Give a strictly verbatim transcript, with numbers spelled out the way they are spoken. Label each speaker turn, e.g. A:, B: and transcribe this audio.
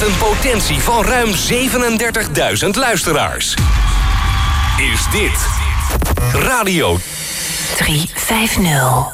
A: een potentie van ruim zevenendertigduizend luisteraars. Is dit Radio
B: driehonderdvijftig.